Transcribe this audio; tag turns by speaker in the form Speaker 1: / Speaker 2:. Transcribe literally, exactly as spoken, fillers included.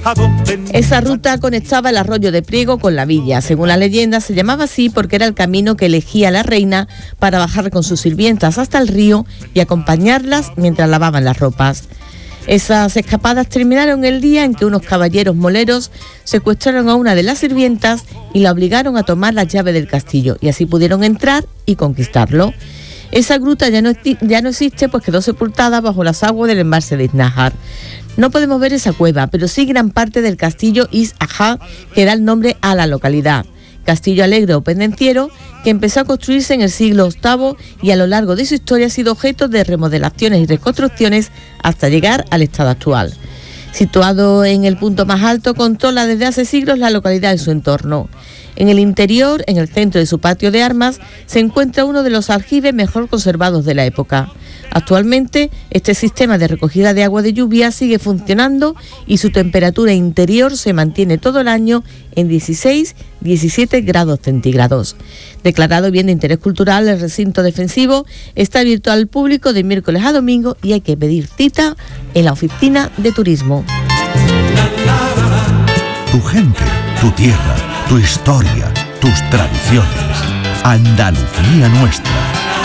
Speaker 1: Esa ruta conectaba el arroyo de Priego con la villa. Según la leyenda, se llamaba así porque era el camino que elegía la reina para bajar con sus sirvientas hasta el río y acompañarlas mientras lavaban las ropas. Esas escapadas terminaron el día en que unos caballeros moleros secuestraron a una de las sirvientas y la obligaron a tomar la llave del castillo, y así pudieron entrar y conquistarlo. Esa gruta ya no, ya no existe, pues quedó sepultada bajo las aguas del embalse de Iznájar. No podemos ver esa cueva, pero sí gran parte del castillo Is-Ajá, que da el nombre a la localidad. Castillo alegre o pendenciero que empezó a construirse en el siglo octavo y a lo largo de su historia ha sido objeto de remodelaciones y reconstrucciones hasta llegar al estado actual. Situado en el punto más alto, controla desde hace siglos la localidad y su entorno. En el interior, en el centro de su patio de armas, se encuentra uno de los aljibes mejor conservados de la época. Actualmente, este sistema de recogida de agua de lluvia sigue funcionando y su temperatura interior se mantiene todo el año en dieciséis a diecisiete grados centígrados. Declarado bien de interés cultural, el recinto defensivo está abierto al público de miércoles a domingo y hay que pedir cita en la oficina de turismo.
Speaker 2: Tu gente, tu tierra, tu historia, tus tradiciones. Andalucía nuestra.